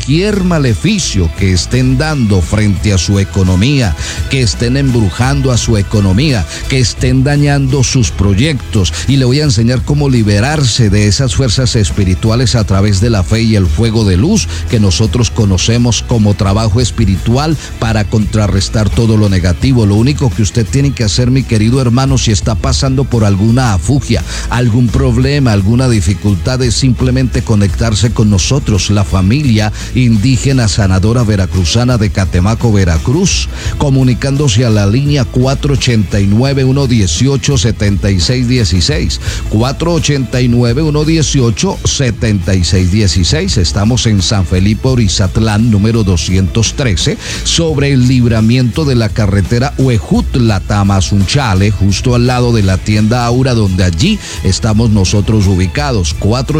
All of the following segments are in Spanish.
cualquier maleficio que estén dando frente a su economía, que estén embrujando a su economía, que estén dañando sus proyectos. Y le voy a enseñar cómo liberarse de esas fuerzas espirituales a través de la fe y el fuego de luz que nosotros conocemos como trabajo espiritual para contrarrestar todo lo negativo. Lo único que usted tiene que hacer, mi querido hermano, si está pasando por alguna afugia, algún problema, alguna dificultad, es simplemente conectarse con nosotros, la familia indígena sanadora veracruzana de Catemaco, Veracruz, comunicándose a la línea 489-118-7616, 489-118-7616. Estamos en San Felipe Orizatlán, número 213, sobre el libramiento de la carretera Huejutla-Tamazunchale, justo al lado de la tienda Aura, donde allí estamos nosotros ubicados.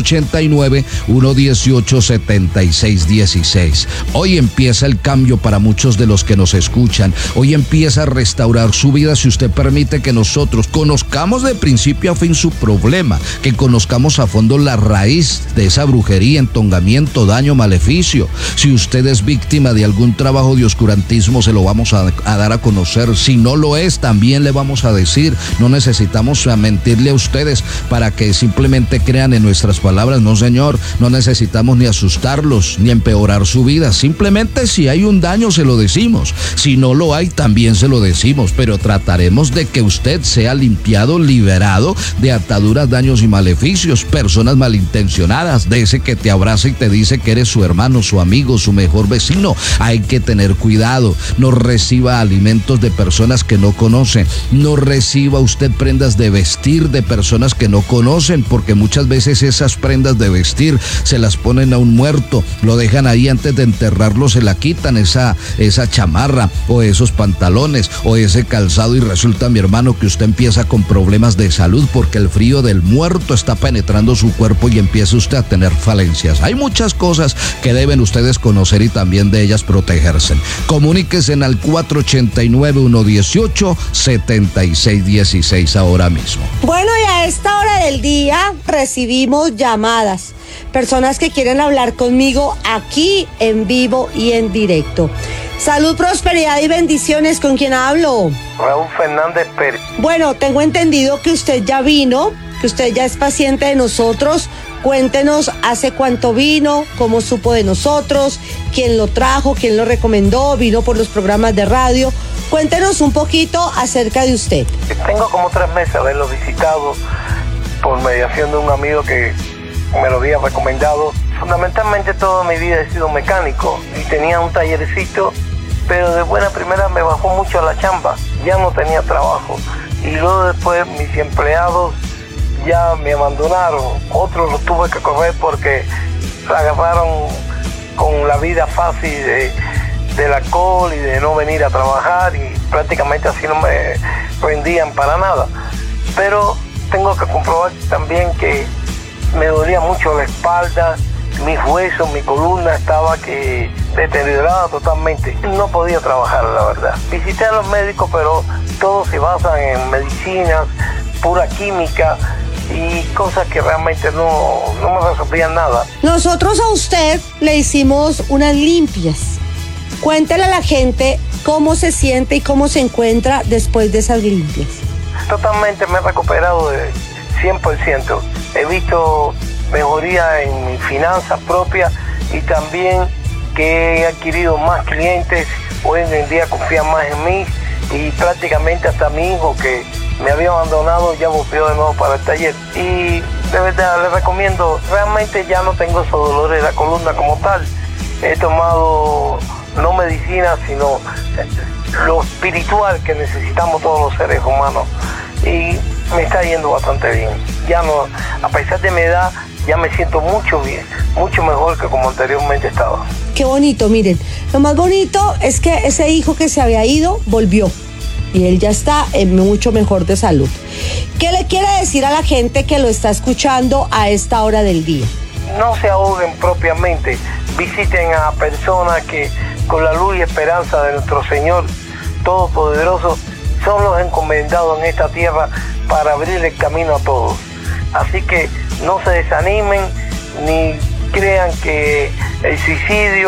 489-118-7616. Hoy empieza el cambio para muchos de los que nos escuchan. Hoy empieza a restaurar su vida si usted permite que nosotros conozcamos de principio a fin su problema, que conozcamos a fondo la raíz de esa brujería, entongamiento, daño, maleficio. Si usted es víctima de algún trabajo de oscurantismo, se lo vamos a dar a conocer. Si no lo es, también le vamos a decir. No necesitamos mentirle a ustedes para que simplemente crean en nuestras palabras. No, señor, no necesitamos ni asustarlos ni empeorar su vida. Simplemente si hay un daño se lo decimos, si no lo hay también se lo decimos, pero trataremos de que usted sea limpiado, liberado de ataduras, daños y maleficios. Personas malintencionadas, de ese que te abraza y te dice que eres su hermano, su amigo, su mejor vecino. Hay que tener cuidado. No reciba alimentos de personas que no conocen. No reciba usted prendas de vestir de personas que no conocen, porque muchas veces esas prendas de vestir se las ponen a un muerto, lo dejan ahí, antes de enterrarlo se la quitan, esa chamarra o esos pantalones o ese calzado, y resulta, mi hermano, que usted empieza con problemas de salud porque el frío del muerto está penetrando su cuerpo y empieza usted a tener falencias. Hay muchas cosas que deben ustedes conocer y también de ellas protegerse. Comuníquense al 489-118-7616 ahora mismo. Bueno, y a esta hora del día recibimos llamadas. Personas que quieren hablar conmigo aquí en vivo y en directo. Salud, prosperidad y bendiciones. ¿Con quién hablo? Raúl Fernández Pérez. Bueno, tengo entendido que usted ya vino, que usted ya es paciente de nosotros. Cuéntenos hace cuánto vino, cómo supo de nosotros, quién lo trajo, quién lo recomendó, vino por los programas de radio. Cuéntenos un poquito acerca de usted. Tengo como 3 meses de haberlo visitado por mediación de un amigo que me lo había recomendado. Fundamentalmente toda mi vida he sido mecánico y tenía un tallercito, pero de buena primera me bajó mucho la chamba, ya no tenía trabajo, y luego después mis empleados ya me abandonaron. Otros los tuve que correr porque se agarraron con la vida fácil del alcohol y de no venir a trabajar, y prácticamente así no me rendían para nada. Pero tengo que comprobar también que me dolía mucho la espalda, mis huesos, mi columna estaba que deteriorada totalmente. No podía trabajar, la verdad. Visité a los médicos, pero todos se basan en medicinas, pura química y cosas que realmente no me resolvían nada. Nosotros a usted le hicimos unas limpias. Cuéntele a la gente cómo se siente y cómo se encuentra después de esas limpias. Totalmente me he recuperado de 100%. He visto mejoría en mis finanzas propias y también que he adquirido más clientes. Hoy en día confían más en mí y prácticamente hasta mi hijo, que me había abandonado, ya volvió de nuevo para el taller. Y de verdad les recomiendo, realmente ya no tengo esos dolores de la columna como tal. He tomado no medicina, sino lo espiritual que necesitamos todos los seres humanos. Y me está yendo bastante bien. Ya no, a pesar de mi edad, ya me siento mucho bien, mucho mejor que como anteriormente estaba. Qué bonito, miren. Lo más bonito es que ese hijo que se había ido, volvió. Y él ya está mucho mejor de salud. ¿Qué le quiere decir a la gente que lo está escuchando a esta hora del día? No se ahoguen propiamente. Visiten a personas que con la luz y esperanza de nuestro Señor Todopoderoso son los encomendados en esta tierra para abrir el camino a todos. Así que no se desanimen ni crean que el suicidio